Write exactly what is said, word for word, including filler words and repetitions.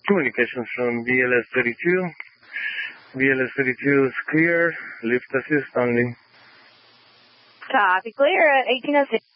Communications from V L S thirty-two. V L S thirty-two is clear. Lift assist only. Copy, clear at eighteen oh six.